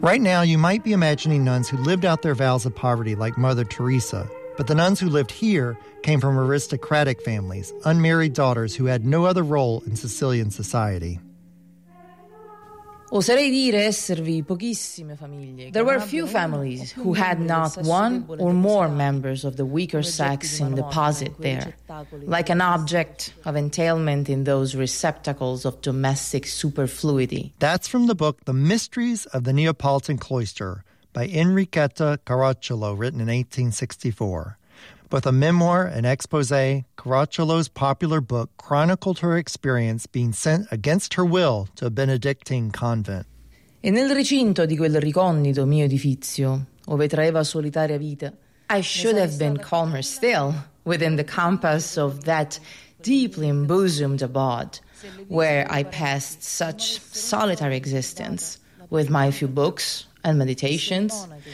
Right now, you might be imagining nuns who lived out their vows of poverty like Mother Teresa, but the nuns who lived here came from aristocratic families, unmarried daughters who had no other role in Sicilian society. There were few families who had not one or more members of the weaker sex in deposit there, like an object of entailment in those receptacles of domestic superfluity. That's from the book The Mysteries of the Neapolitan Cloister by Enrichetta Caracciolo, written in 1864. Both a memoir and expose, Caracciolo's popular book chronicled her experience being sent against her will to a Benedictine convent. E nel recinto di quel ricondito mio edifizio, ove traeva solitaria vita, I should have been calmer still within the compass of that deeply embosomed abode, where I passed such solitary existence, with my few books and meditations,